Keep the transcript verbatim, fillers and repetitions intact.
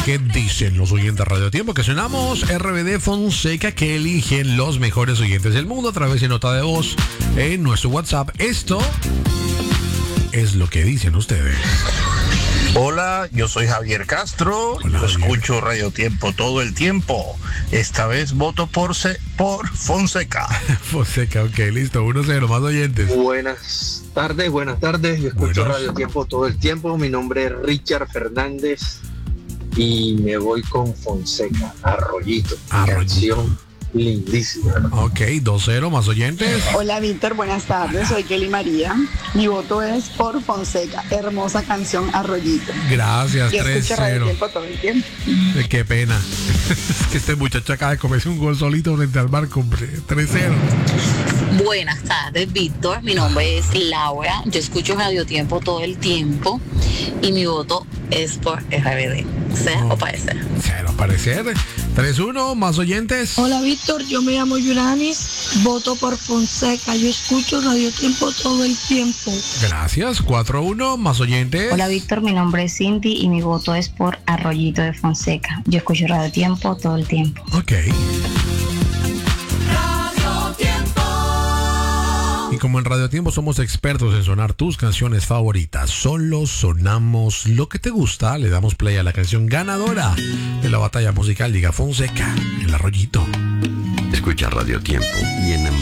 ¿Qué dicen los oyentes de Radio Tiempo? Que sonamos R B D Fonseca, que eligen los mejores oyentes del mundo a través de nota de voz en nuestro WhatsApp. Esto es lo que dicen ustedes. Hola, yo soy Javier Castro. Hola, yo Javier. escucho Radio Tiempo todo el tiempo. Esta vez voto por, se, por Fonseca. Fonseca, ok, listo. uno cero, más oyentes. Buenas tardes, buenas tardes. Yo escucho Buenos. Radio Tiempo todo el tiempo. Mi nombre es Richard Fernández y me voy con Fonseca, Arroyito. Arroyito. Canción lindísima. Ok, dos cero, más oyentes. Hola Víctor, buenas tardes, soy Kelly María. Mi voto es por Fonseca, hermosa canción Arroyito. Gracias, Y tres escucho Radio cero. Tiempo todo el tiempo. Eh, Qué pena. Es que este muchacho acaba de comerse un gol solito frente al bar, hombre. tres cero. Buenas tardes, Víctor. Mi nombre es Laura. Yo escucho Radio Tiempo todo el tiempo y mi voto es por R B D. ¿Sea o parecer? Cero parecer. tres uno, más oyentes. Hola Víctor, yo me llamo Yuranis, voto por Fonseca, yo escucho Radio Tiempo todo el tiempo. Gracias, cuatro uno, más oyentes. Hola Víctor, mi nombre es Cindy y mi voto es por Arroyito de Fonseca. Yo escucho Radio Tiempo todo el tiempo. Ok. Y como en Radio Tiempo somos expertos en sonar tus canciones favoritas, solo sonamos lo que te gusta, le damos play a la canción ganadora de la batalla musical, diga Fonseca, El Arroyito. Escucha Radio Tiempo y enamórate.